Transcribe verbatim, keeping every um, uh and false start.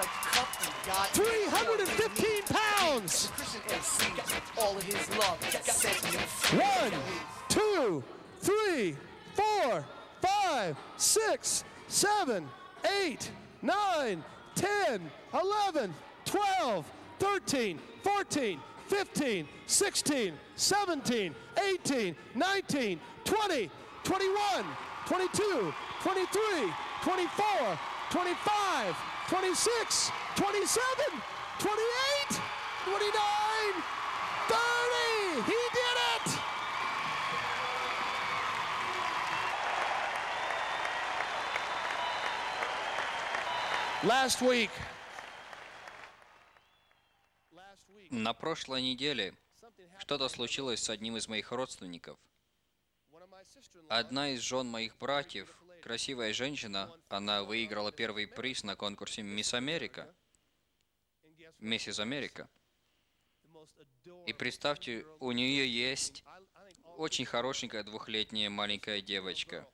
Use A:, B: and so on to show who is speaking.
A: three hundred fifteen pounds. One, two, three, four, five, six, seven, eight, nine, ten, eleven, twelve, thirteen, fourteen, fifteen, sixteen, seventeen, eighteen, nineteen, twenty, twenty-one, twenty-two, twenty-three, twenty-four, twenty-five, twenty-six, twenty-seven, twenty-eight, twenty-nine, thirty. He did it! Last week.
B: На прошлой неделе что-то случилось с одним из моих родственников. Одна из жен моих братьев, красивая женщина, она выиграла первый приз на конкурсе «Мисс Америка», «Миссис Америка». И представьте, у нее есть очень хорошенькая двухлетняя маленькая девочка.